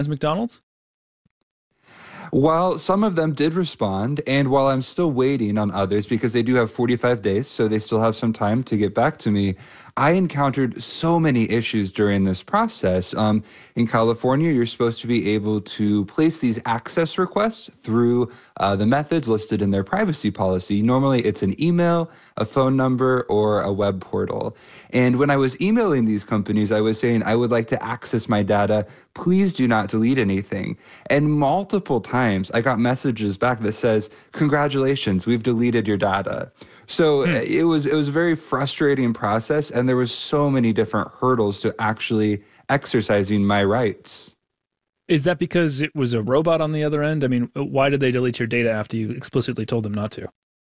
McDonald's? While some of them did respond, and while I'm still waiting on others because they do have 45 days, so they still have some time to get back to me, I encountered so many issues during this process. In California, you're supposed to be able to place these access requests through the methods listed in their privacy policy. Normally, it's an email, a phone number, or a web portal. And when I was emailing these companies, I was saying, I would like to access my data. Please do not delete anything. And multiple times, I got messages back that says, congratulations, we've deleted your data. So it was a very frustrating process, and there was so many different hurdles to actually exercising my rights. Is that because it was a robot on the other end? I mean, why did they delete your data after you explicitly told them not to?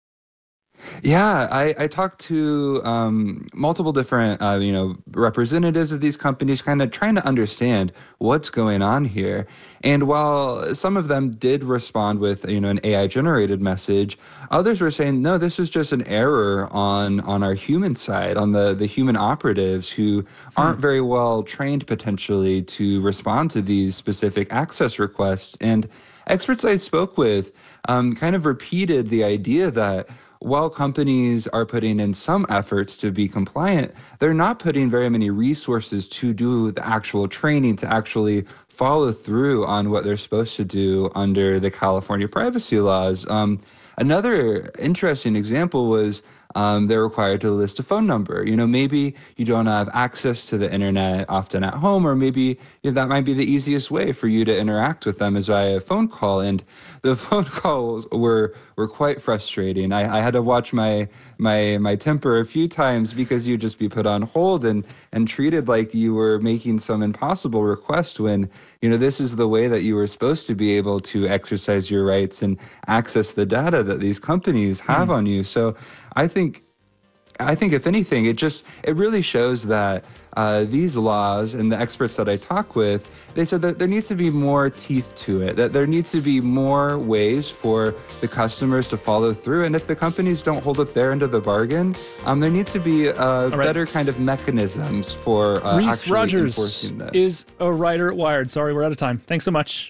Yeah, I talked to multiple different, representatives of these companies, kind of trying to understand what's going on here. And while some of them did respond with, an AI-generated message, others were saying, no, this is just an error on our human side, on the human operatives who aren't very well trained potentially to respond to these specific access requests. And experts I spoke with kind of repeated the idea that while companies are putting in some efforts to be compliant, they're not putting very many resources to do the actual training to actually follow through on what they're supposed to do under the California privacy laws. Another interesting example was they're required to list a phone number. Maybe you don't have access to the internet often at home, or maybe that might be the easiest way for you to interact with them is via a phone call. And the phone calls were quite frustrating. I had to watch my temper a few times because you'd just be put on hold and treated like you were making some impossible request when, this is the way that you were supposed to be able to exercise your rights and access the data that these companies have on you. So I think if anything, it really shows that these laws and the experts that I talk with, they said that there needs to be more teeth to it, that there needs to be more ways for the customers to follow through. And if the companies don't hold up their end of the bargain, there needs to be better kind of mechanisms for Reese actually Rogers enforcing this. Is a writer at Wired. Sorry, we're out of time. Thanks so much.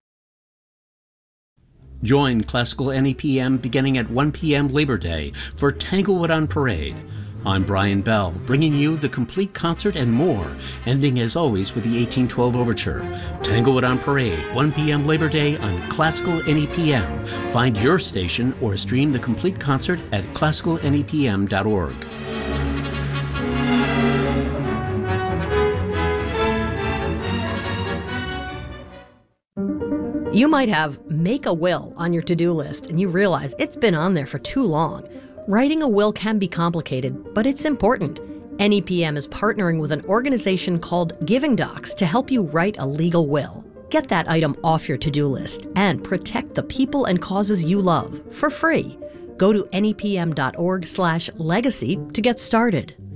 Join Classical NEPM beginning at 1 p.m. Labor Day for Tanglewood on Parade. I'm Brian Bell, bringing you the complete concert and more, ending as always with the 1812 Overture. Tanglewood on Parade, 1 p.m. Labor Day on Classical NEPM. Find your station or stream the complete concert at classicalnepm.org. You might have make a will on your to-do list and you realize it's been on there for too long. Writing a will can be complicated, but it's important. NEPM is partnering with an organization called Giving Docs to help you write a legal will. Get that item off your to-do list and protect the people and causes you love for free. Go to nepm.org/legacy to get started.